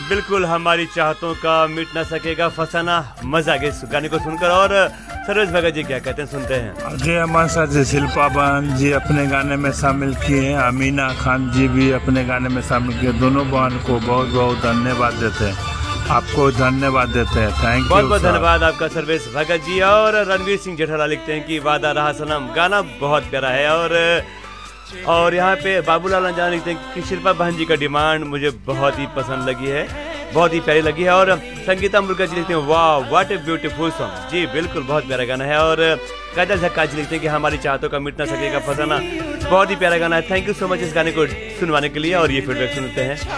बिल्कुल हमारी चाहतों का मिट ना सकेगा फसाना। मजा आ गया इस गाने को सुनकर। और सर्वेश भगत जी क्या कहते हैं, सुनते हैं। आगे हमारे साथ शिल्पा बहन जी अपने गाने में शामिल किए हैं, अमीना खान जी भी अपने गाने में शामिल किए। दोनों बहन को बहुत बहुत धन्यवाद देते हैं, आपको धन्यवाद देते हैं। थैंक यू, बहुत बहुत धन्यवाद आपका सर्वेश भगत जी। और रणवीर सिंह जेठालाल लिखते हैं कि वादा रहा सनम गाना बहुत प्यारा है। और यहाँ पे बाबूलाल अंजान लिखते हैं कि शिल्पा बहन जी का डिमांड मुझे बहुत ही पसंद लगी है, बहुत ही प्यारी लगी है। और संगीता मुर्गा जी लिखते हैं वाह व्हाट ए ब्यूटीफुल सॉन्ग। जी बिल्कुल बहुत प्यारा गाना है। और काजल झक्का जी लिखते हैं कि हमारी चाहतों का मिट ना सकेगा फसाना, बहुत ही प्यारा गाना है। थैंक यू सो मच इस गाने को सुनवाने के लिए। और ये फीडबैक सुनते हैं।